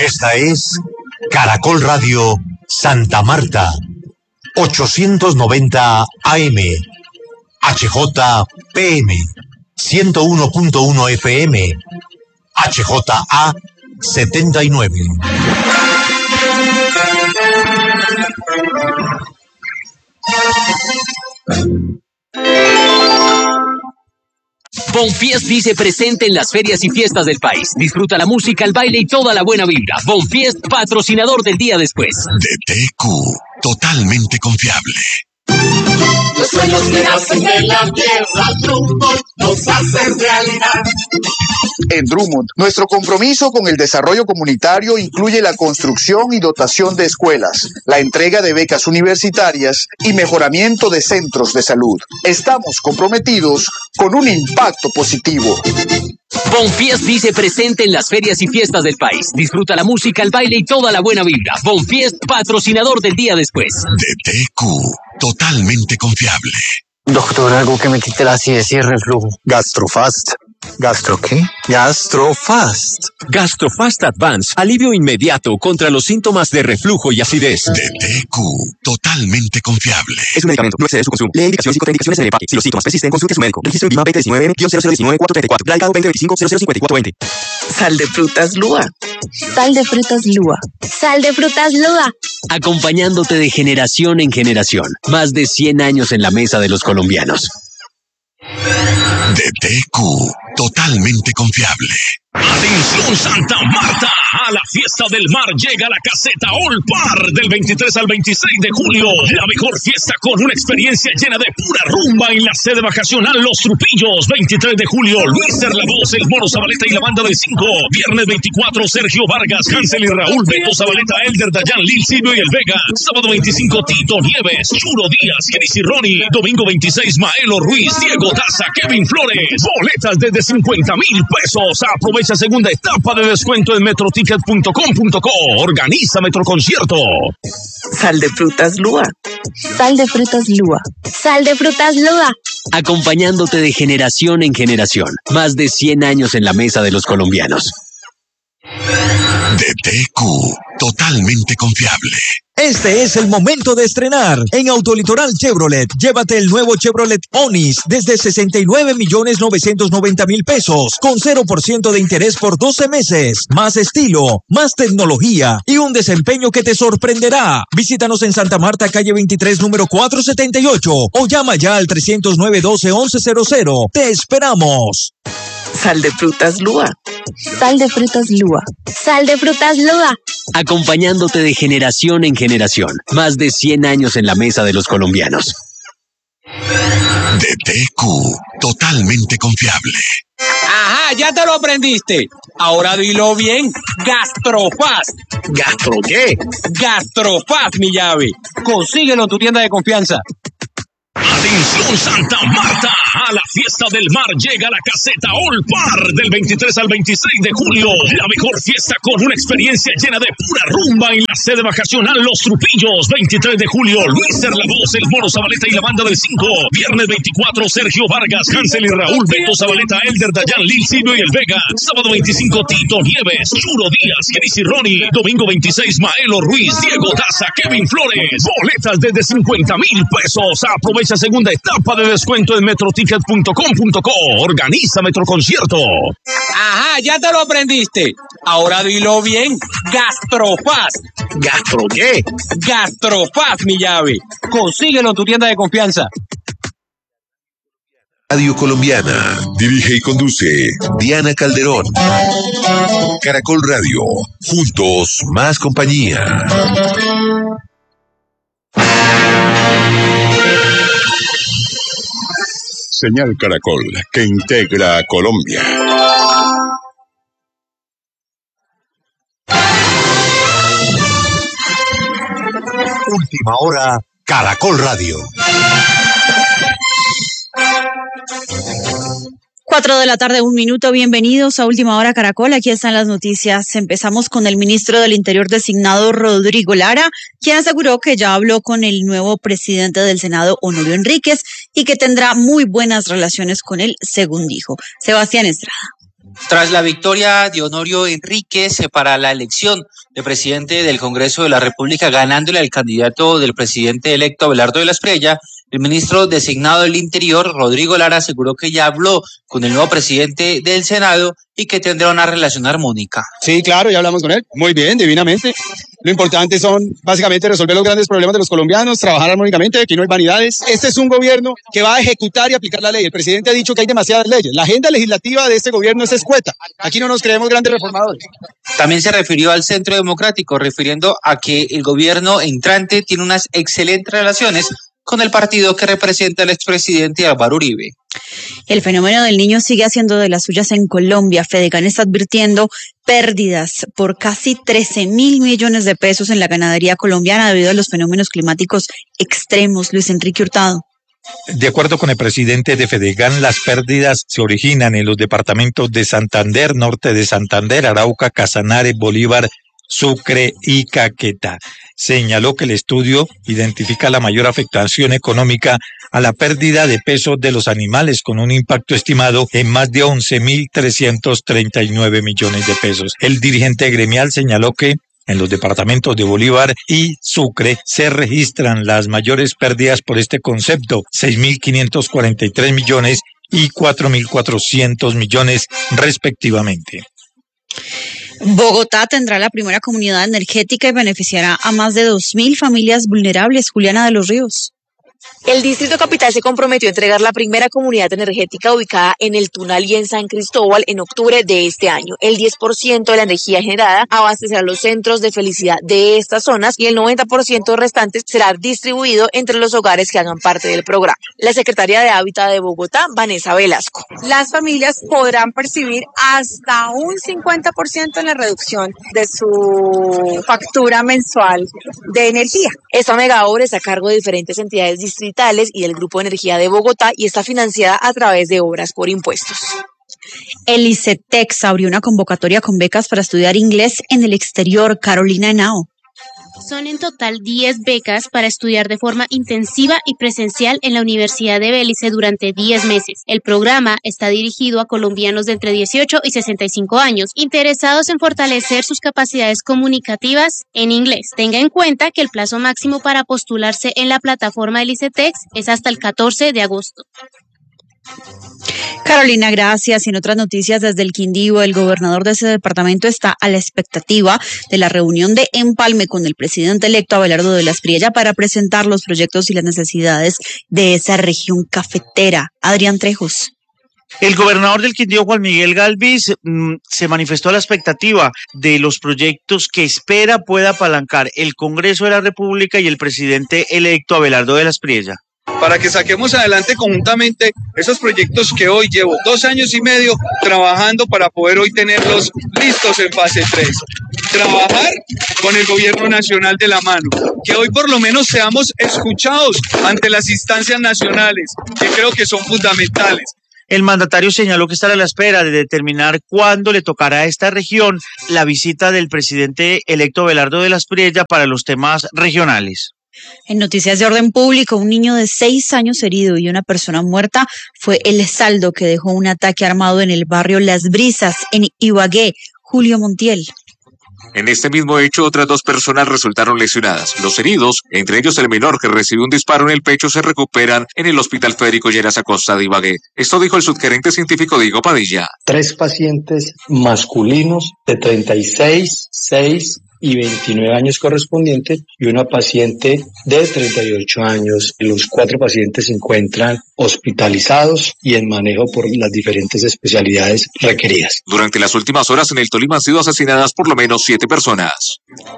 Esta es Caracol Radio Santa Marta, 890 AM, HJPM, 101.1 FM, HJA 79. Bonfiest dice presente en las ferias y fiestas del país. Disfruta la música, el baile y toda la buena vibra. Bonfiest, patrocinador del día después. DTQ, totalmente confiable. Los sueños que nacen de la tierra, Drummond los hacen realidad. En Drummond, nuestro compromiso con el desarrollo comunitario incluye la construcción y dotación de escuelas, la entrega de becas universitarias y mejoramiento de centros de salud. Estamos comprometidos con un impacto positivo. Bonfiest dice presente en las ferias y fiestas del país. Disfruta la música, el baile y toda la buena vibra. Bonfiest, patrocinador del día después. DTQ, totalmente confiable. Doctor, algo que me quite la acidez y el reflujo. Gastrofast. ¿Gastro qué? Gastrofast. Gastrofast Advance, alivio inmediato contra los síntomas de reflujo y acidez. DTQ, totalmente confiable. Es un medicamento, no excede de su consumo. Lee indicaciones y contraindicaciones en el empaque. Si los síntomas persisten, consulte a su médico. Registro en BIMA 2019-0019-434. Platicado 2025-005420. Sal de frutas Lua. Sal de frutas Lua. Sal de frutas Lua. Acompañándote de generación en generación. Más de 100 años en la mesa de los colombianos. DTQ, totalmente confiable. Atención Santa Marta, a la fiesta del mar llega la caseta All Par del 23 al 26 de julio. La mejor fiesta con una experiencia llena de pura rumba en la sede vacacional Los Trupillos. 23 de julio, Luis La Voz, el Mono Zabaleta y la banda del 5. Viernes 24, Sergio Vargas, Hansel y Raúl, Beto Zabaleta, Elder Dayan, Lil Silvio y El Vega. Sábado 25, Tito Nieves, Churo Díaz, Kenis y Ronnie. Domingo 26, Maelo Ruiz, Diego Daza, Kevin Flores. Boletas desde 50,000 pesos. Aprovecha segunda etapa de descuento en metroticket.com.co. Organiza Metroconcierto. Sal de frutas Lua. Sal de frutas Lua. Sal de frutas Lua. Acompañándote de generación en generación. Más de 100 años en la mesa de los colombianos. DTQ, totalmente confiable. Este es el momento de estrenar. En Autolitoral Chevrolet, llévate el nuevo Chevrolet Onix desde 69,990,000 pesos, con 0% de interés por 12 meses. Más estilo, más tecnología y un desempeño que te sorprenderá. Visítanos en Santa Marta, calle 23, número 478, o llama ya al 309-12-1100. ¡Te esperamos! Sal de frutas Lua. Sal de frutas Lua. Sal de frutas Lua. Acompañándote de generación en generación. Más de 100 años en la mesa de los colombianos. DTQ, totalmente confiable. Ajá, ya te lo aprendiste. Ahora dilo bien. Gastrofast. ¿Gastro qué? Gastrofast, mi llave. Consíguelo en tu tienda de confianza. Atención Santa Marta, a la fiesta del mar llega la caseta All Par del 23 al 26 de julio. La mejor fiesta con una experiencia llena de pura rumba en la sede vacacional Los Trupillos. 23 de julio, Luis La Voz, el Mono Zabaleta y la banda del 5. Viernes 24, Sergio Vargas, Hansel y Raúl, Beto Zabaleta, Elder Dayan, Lil Silvio y El Vega. Sábado 25, Tito Nieves, Churo Díaz, Kenis y Ronnie. Domingo 26, Maelo Ruiz, Diego Daza, Kevin Flores. Boletas desde 50,000 pesos. Aprovecha segunda etapa de descuento en metroticket.com.co. Organiza Metroconcierto. Ajá, ya te lo aprendiste. Ahora dilo bien. Gastrofast. ¿Gastro qué? Gastrofast, mi llave. Consíguelo en tu tienda de confianza. Radio Colombiana. Dirige y conduce Diana Calderón. Caracol Radio. Juntos, más compañía. Señal Caracol, que integra a Colombia. Última hora, Caracol Radio. 4 de la tarde, 1 minuto. Bienvenidos a Última Hora Caracol. Aquí están las noticias. Empezamos con el ministro del Interior designado, Rodrigo Lara, quien aseguró que ya habló con el nuevo presidente del Senado, Honorio Enríquez, y que tendrá muy buenas relaciones con él, según dijo. Sebastián Estrada. Tras la victoria de Honorio Enríquez para la elección de presidente del Congreso de la República, ganándole al candidato del presidente electo Abelardo de la Espriella, el ministro designado del Interior, Rodrigo Lara, aseguró que ya habló con el nuevo presidente del Senado y que tendrá una relación armónica. Sí, claro, ya hablamos con él. Muy bien, divinamente. Lo importante son básicamente resolver los grandes problemas de los colombianos, trabajar armónicamente, aquí no hay vanidades. Este es un gobierno que va a ejecutar y aplicar la ley. El presidente ha dicho que hay demasiadas leyes. La agenda legislativa de este gobierno es escueta. Aquí no nos creemos grandes reformadores. También se refirió al Centro Democrático, refiriendo a que el gobierno entrante tiene unas excelentes relaciones con el partido que representa al expresidente Álvaro Uribe. El fenómeno del Niño sigue haciendo de las suyas en Colombia. Fedegan está advirtiendo pérdidas por casi 13.000 millones de pesos en la ganadería colombiana debido a los fenómenos climáticos extremos. Luis Enrique Hurtado. De acuerdo con el presidente de Fedegan, las pérdidas se originan en los departamentos de Santander, norte de Santander, Arauca, Casanare, Bolívar, Sucre y Caquetá. Señaló que el estudio identifica la mayor afectación económica a la pérdida de peso de los animales, con un impacto estimado en más de 11.339 millones de pesos. El dirigente gremial señaló que en los departamentos de Bolívar y Sucre se registran las mayores pérdidas por este concepto, 6.543 millones y 4.400 millones respectivamente. Bogotá tendrá la primera comunidad energética y beneficiará a más de 2.000 familias vulnerables. Juliana de los Ríos. El Distrito Capital se comprometió a entregar la primera comunidad energética ubicada en el Tunal y en San Cristóbal en octubre de este año. El 10% de la energía generada abastecerá los centros de felicidad de estas zonas y el 90% restante será distribuido entre los hogares que hagan parte del programa. La secretaria de Hábitat de Bogotá, Vanessa Velasco. Las familias podrán percibir hasta un 50% en la reducción de su factura mensual de energía. Esta mega obra está a cargo de diferentes entidades distritales y del Grupo de Energía de Bogotá y está financiada a través de obras por impuestos. El ICETEX abrió una convocatoria con becas para estudiar inglés en el exterior. Carolina Henao. Son en total 10 becas para estudiar de forma intensiva y presencial en la Universidad de Belice durante 10 meses. El programa está dirigido a colombianos de entre 18 y 65 años, interesados en fortalecer sus capacidades comunicativas en inglés. Tenga en cuenta que el plazo máximo para postularse en la plataforma del ICETEX es hasta el 14 de agosto. Carolina, gracias. Y en otras noticias, desde el Quindío, el gobernador de ese departamento está a la expectativa de la reunión de empalme con el presidente electo Abelardo de la Espriella para presentar los proyectos y las necesidades de esa región cafetera. Adrián Trejos. El gobernador del Quindío, Juan Miguel Galvis, se manifestó a la expectativa de los proyectos que espera pueda apalancar el Congreso de la República y el presidente electo Abelardo de la Espriella. Para que saquemos adelante conjuntamente esos proyectos que hoy llevo 2 años y medio trabajando para poder hoy tenerlos listos en fase 3. Trabajar con el gobierno nacional de la mano, que hoy por lo menos seamos escuchados ante las instancias nacionales, que creo que son fundamentales. El mandatario señaló que estará a la espera de determinar cuándo le tocará a esta región la visita del presidente electo Abelardo de la Espriella para los temas regionales. En noticias de orden público, un niño de 6 años herido y una persona muerta fue el saldo que dejó un ataque armado en el barrio Las Brisas, en Ibagué. Julio Montiel. En este mismo hecho, otras 2 personas resultaron lesionadas. Los heridos, entre ellos el menor que recibió un disparo en el pecho, se recuperan en el Hospital Federico Lleras Acosta de Ibagué. Esto dijo el subgerente científico Diego Padilla. 3 pacientes masculinos de 36, 6 y 29 años correspondientes y una paciente de 38 años. Los 4 pacientes se encuentran hospitalizados y en manejo por las diferentes especialidades requeridas. Durante las últimas horas en el Tolima han sido asesinadas por lo menos 7 personas.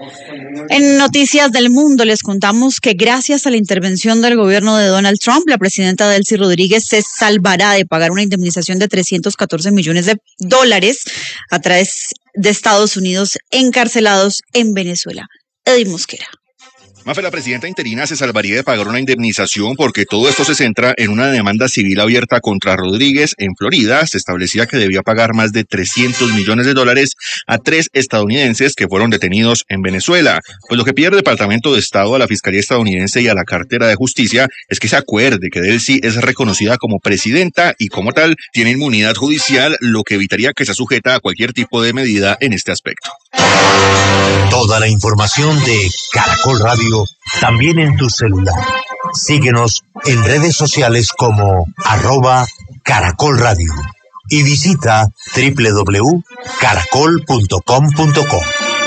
En noticias del mundo les contamos que gracias a la intervención del gobierno de Donald Trump, la presidenta Delcy Rodríguez se salvará de pagar una indemnización de $314 millones a través de Estados Unidos encarcelados en Venezuela. Edith Mosquera. Mafe, la presidenta interina se salvaría de pagar una indemnización porque todo esto se centra en una demanda civil abierta contra Rodríguez en Florida. Se establecía que debía pagar más de $300 millones a 3 estadounidenses que fueron detenidos en Venezuela. Pues lo que pide el Departamento de Estado a la Fiscalía estadounidense y a la Cartera de Justicia es que se acuerde que Delcy es reconocida como presidenta y como tal tiene inmunidad judicial, lo que evitaría que sea sujeta a cualquier tipo de medida en este aspecto. Toda la información de Caracol Radio también en tu celular. Síguenos en redes sociales como @Caracol Radio y visita www.caracol.com.co.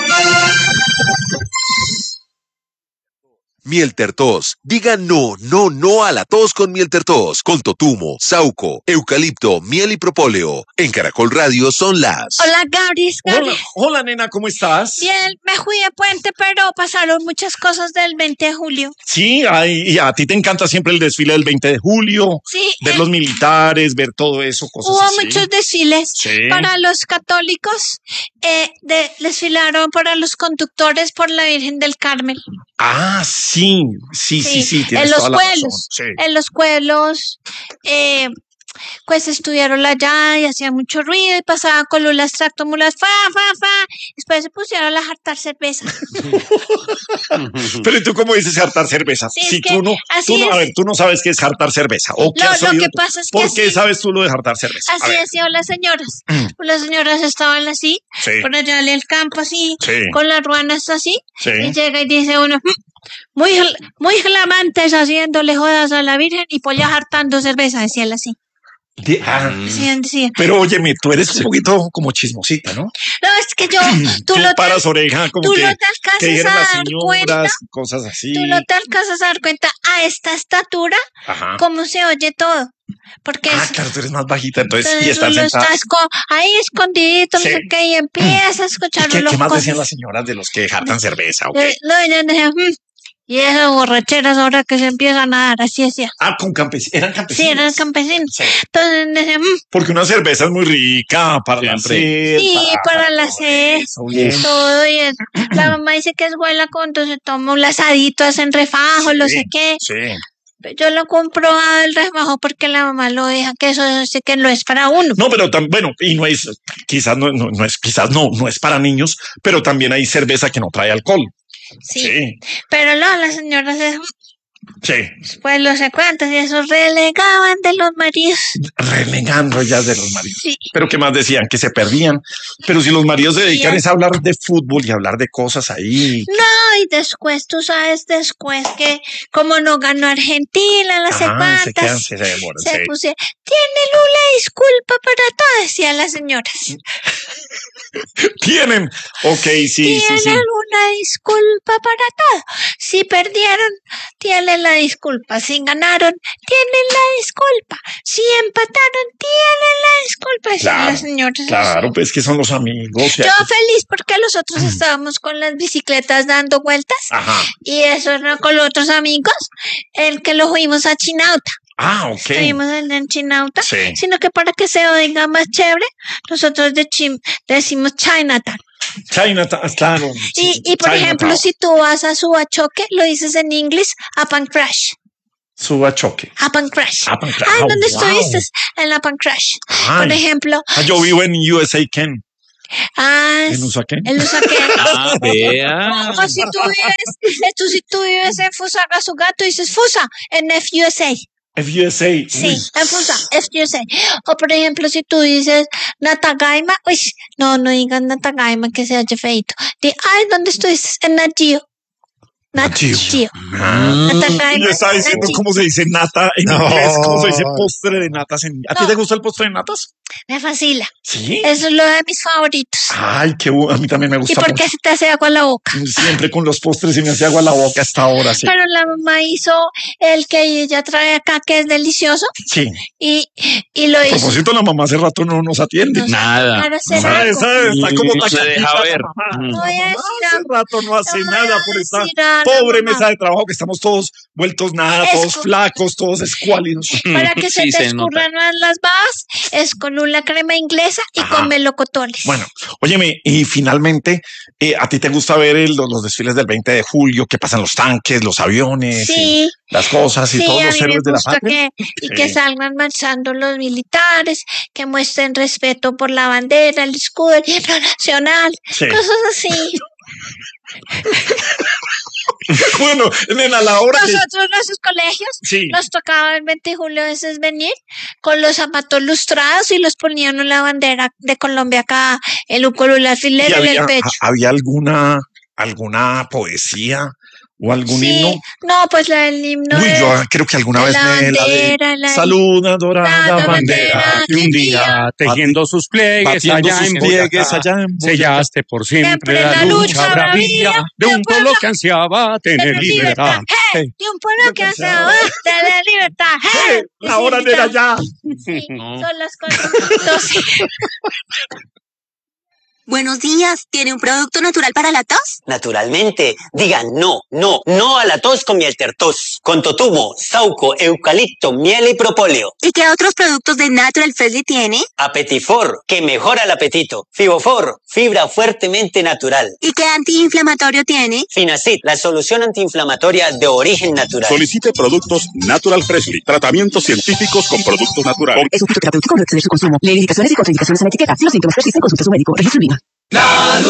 Miel Tertos. Diga no a la tos con Miel Tertos. Con totumo, sauco, eucalipto, miel y propóleo. En Caracol Radio son las... Hola, Gabris. Hola, nena, ¿cómo estás? Bien, me fui de puente, pero pasaron muchas cosas del 20 de julio. Sí, y a ti te encanta siempre el desfile del 20 de julio. Sí. Ver los militares, ver todo eso, cosas Hubo así. muchos desfiles. Sí. Para los católicos, desfilaron para los conductores por la Virgen del Carmel. Ah, sí, tienes toda la razón. Sí. En los pueblos, pues estuvieron allá y hacía mucho ruido y pasaban con las tractomulas, después se pusieron a jartar cerveza. Pero ¿y tú cómo dices jartar cerveza? Sí, si tú no sabes qué es jartar cerveza. ¿O qué has lo oído que tú? pasa es que ¿Por qué sabes tú lo de jartar cerveza? Así decían las señoras. Las señoras estaban así, por allá en el campo así, con las ruanas así, y llega y dice uno, muy flamantes haciéndole jodas a la Virgen y pues ya hartando cerveza, decía él así. Decían. Pero óyeme, tú eres un poquito como chismosita, ¿no? No, es que tú paras oreja, como tú que, no te alcanzas que dijeron a las dar señoras, cuenta, cosas así. tú no te alcanzas a dar cuenta a esta estatura, cómo se oye todo. Porque claro, tú eres más bajita, entonces y estás sentada. ahí escondidito, no sé qué, y empiezas a escuchar ¿Qué más decían las señoras de los que jartan cerveza? Okay. Ellas decían, y esas borracheras ahora que se empiezan a dar, así decía. ¿Eran campesinos? Sí, eran campesinos. Sí. Entonces decían, porque una cerveza es muy rica para la sed. Sí, para la sed, todo. Y la mamá dice que es buena cuando se toma un asadito, hacen refajo, no sé qué. Sí. Yo lo compro al refajo porque la mamá lo deja, que eso sé que no es para uno. No, pero bueno, y no es, quizás no es para niños, pero también hay cerveza que no trae alcohol. Sí. Pero no, las señoras Sí. Pues los secuantos y esos relegaban de los maridos. Renegando ellas de los maridos. Sí. Pero ¿qué más decían? Que se perdían. Pero si los maridos se dedican es a hablar de fútbol y hablar de cosas ahí. No, y después, tú sabes, que como no ganó Argentina, las secuantas se demoran. Se pusieron, tiene Lula disculpa para todo, decían las señoras. Tienen. Ok, sí. Tienen una disculpa para todo. Si perdieron, tienen la disculpa. Si ganaron, tienen la disculpa. Si empataron, tienen la disculpa. Decían las señoras. Claro, pues que son los amigos. Yo feliz porque nosotros estábamos con las bicicletas dando vueltas. Ajá. Y eso no con los otros amigos, el que lo fuimos a Chinauta. Ah, ok. Estuvimos en Chinauta, sí. Sino que para que se oiga más chévere, nosotros decimos Chinatown. Chinatown, claro. Y por ejemplo, si tú vas a Subachoque, lo dices en inglés, Up and Crash. Subachoque. Up and Crash. Up and Crash. Ay, ¿dónde estuviste? Wow. En Up and Crash. Ay. Por ejemplo. Yo vivo en USA Ken. ¿En Usaquén? En Usaquén. Vea. O si tú vives en Fusagasugá, tú dices Fusa, en FUSA. FUSA. Sí, en Fusa, FUSA. O por ejemplo, si tú dices Natagaima, no digas Natagaima que se oye feito. ¿Dónde estuviste? En Nagio. Nacho. Yo estaba diciendo cómo se dice nata en inglés, cómo se dice postre de natas en... ¿A ti te gusta el postre de natas? Me fascina. ¿Sí? Eso es lo de mis favoritos. Ay, qué bueno. A mí también me gusta. ¿Y por qué se te hace agua en la boca? Siempre con los postres se me hace agua en la boca hasta ahora, sí. Pero la mamá hizo el que ella trae acá, que es delicioso. Sí. Y lo hizo. A propósito, la mamá hace rato no nos atiende. Nada. Está como no se deja ver. Voy a decir hace rato no hace nada por estar. pobre mesa de trabajo que estamos todos vueltos nada, todos flacos, todos escuálidos. Para que se te escurran más las babas, es con una crema inglesa y con melocotones. Bueno, óyeme, y finalmente, ¿a ti te gusta ver los desfiles del 20 de julio, que pasan los tanques, los aviones, y las cosas y todos los héroes de la patria? Que salgan marchando los militares, que muestren respeto por la bandera, el escudo, el himno nacional, cosas así. Bueno, nena, a la hora nosotros en nuestros colegios nos tocaba el 20 de julio a veces venir con los zapatos lustrados y los ponían en la bandera de Colombia acá, el ukulele alfiler en el pecho. ¿Había alguna poesía o algún himno? No, pues la del himno. Uy, yo creo que alguna vez saluda dorada bandera que un día tejiendo sus pliegues allá en Boyacá, sellaste por siempre la lucha bravía de un pueblo que ansiaba tener libertad. De un pueblo que ansiaba tener libertad. La hora era ya. Sí, son las 4:12. Buenos días, ¿tiene un producto natural para la tos? Naturalmente, digan no a la tos con miel tertos, con totumo, sauco, eucalipto, miel y propóleo. ¿Y qué otros productos de Natural Freshly tiene? Apetifor, que mejora el apetito. Fibofor, fibra fuertemente natural. ¿Y qué antiinflamatorio tiene? Finacid, la solución antiinflamatoria de origen natural. Solicite productos Natural Freshly, tratamientos científicos con productos naturales. Es un producto terapéutico, no exceder su consumo. Lee indicaciones y contraindicaciones en la etiqueta. Si los síntomas persisten, consulte a su médico. Registro INVIMA.